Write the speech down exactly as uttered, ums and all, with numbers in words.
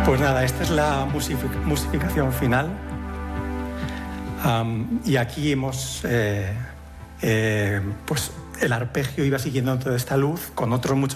Pues nada, esta es la musific- musificación final. Um, y aquí hemos, eh, eh, pues el arpegio iba siguiendo toda esta luz con otros muchos